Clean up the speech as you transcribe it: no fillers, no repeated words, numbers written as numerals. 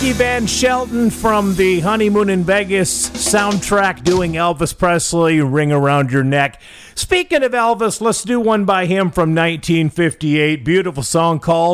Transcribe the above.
Van Shelton from the Honeymoon in Vegas soundtrack doing Elvis Presley, Ring Around Your Neck. Speaking of Elvis, let's do one by him from 1958. Beautiful song called